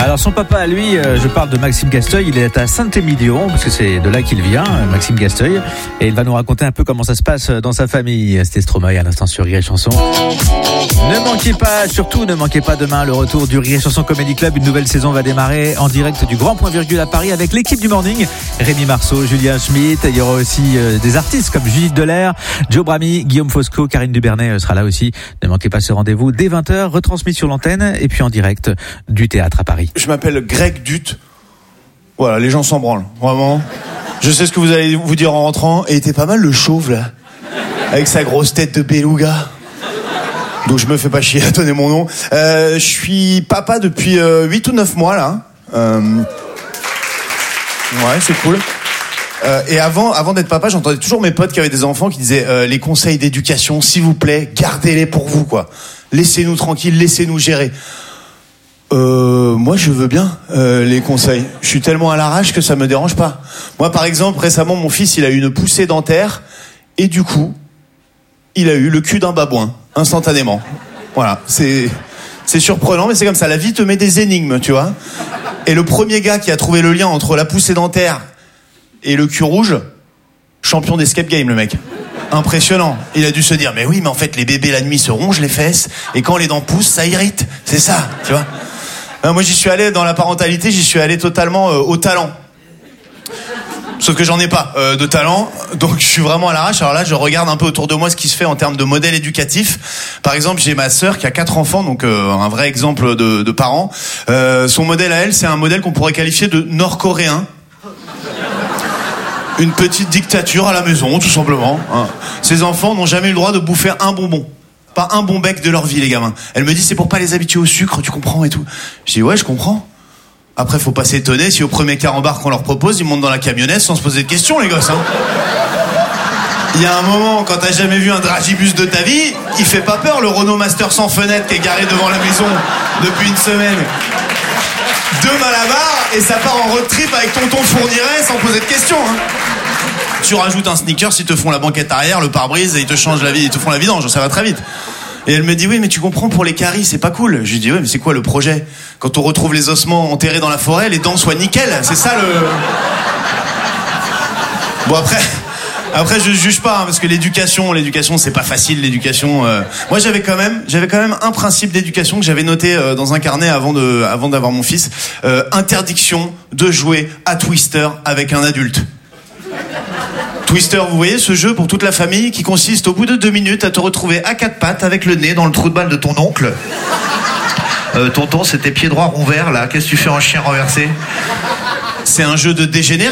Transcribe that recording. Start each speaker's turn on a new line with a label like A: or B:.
A: Alors son papa à lui, je parle de Maxime Gasteuil, il est à Saint-Émilion, parce que c'est de là qu'il vient, Maxime Gasteuil, et il va nous raconter un peu comment ça se passe dans sa famille. C'était Stromae à l'instant sur Rire et Chanson. Ne manquez pas, surtout ne manquez pas demain le retour du Rire et Chanson Comedy Club. Une nouvelle saison va démarrer en direct du Grand Point Virgule à Paris avec l'équipe du Morning. Rémi Marceau, Julien Schmitt, il y aura aussi des artistes comme Judith Delair, Joe Bramy, Guillaume Fosco, Karine Dubernay sera là aussi. Ne manquez pas ce rendez-vous dès 20h, retransmis sur l'antenne et puis en direct du théâtre à Paris.
B: Je m'appelle Greg Dut. Voilà, les gens s'en branlent, vraiment. Je sais ce que vous allez vous dire en rentrant. Et il était pas mal le chauve, là. Avec sa grosse tête de beluga. Donc je me fais pas chier à donner mon nom. Je suis papa depuis 8 ou 9 mois, là. Ouais, c'est cool. Et avant d'être papa, j'entendais toujours mes potes qui avaient des enfants qui disaient les conseils d'éducation, s'il vous plaît, gardez-les pour vous, quoi. Laissez-nous tranquilles, laissez-nous gérer. Moi je veux bien les conseils. Je suis tellement à l'arrache que ça me dérange pas. Moi par exemple récemment mon fils il a eu une poussée dentaire et du coup il a eu le cul d'un babouin instantanément. Voilà, c'est surprenant mais c'est comme ça, la vie te met des énigmes, tu vois. Et le premier gars qui a trouvé le lien entre la poussée dentaire et le cul rouge, champion d'escape game le mec. Impressionnant. Il a dû se dire mais oui mais en fait les bébés la nuit se rongent les fesses et quand les dents poussent ça irrite. C'est ça, tu vois. Moi j'y suis allé dans la parentalité, j'y suis allé totalement au talent. Sauf que j'en ai pas de talent, donc je suis vraiment à l'arrache. Alors là je regarde un peu autour de moi ce qui se fait en termes de modèles éducatifs. Par exemple j'ai ma sœur qui a 4 enfants, donc un vrai exemple de parents. Son modèle à elle c'est un modèle qu'on pourrait qualifier de nord-coréen. Une petite dictature à la maison, tout simplement. Ces enfants n'ont jamais eu le droit de bouffer un bonbon. Pas un bon bec de leur vie, les gamins. Elle me dit, c'est pour pas les habituer au sucre, tu comprends et tout. Je dis, ouais, je comprends. Après, faut pas s'étonner si au premier carambar qu'on leur propose, ils montent dans la camionnette sans se poser de questions, les gosses, hein. Il y a un moment, quand t'as jamais vu un dragibus de ta vie, il fait pas peur, le Renault Master sans fenêtre qui est garé devant la maison depuis une semaine. 2 Malabar et ça part en road trip avec tonton Fourniret sans poser de questions, hein. Tu rajoutes un sneaker, ils te font la banquette arrière, le pare-brise et ils te changent la vie, ils te font la vidange, ça va très vite. Et elle me dit oui mais tu comprends pour les caries c'est pas cool. Je lui dis ouais mais c'est quoi le projet? Quand on retrouve les ossements enterrés dans la forêt, les dents soient nickel, c'est ça le... Bon après je juge pas hein, parce que l'éducation c'est pas facile l'éducation. Moi j'avais quand même un principe d'éducation que j'avais noté dans un carnet avant d'avoir mon fils. Interdiction de jouer à Twister avec un adulte. Twister, vous voyez ce jeu pour toute la famille qui consiste au bout de 2 minutes à te retrouver à 4 pattes avec le nez dans le trou de balle de ton oncle. Tonton, c'est tes pieds droits rond vert là, qu'est-ce que tu fais en chien renversé? C'est un jeu de dégénéré.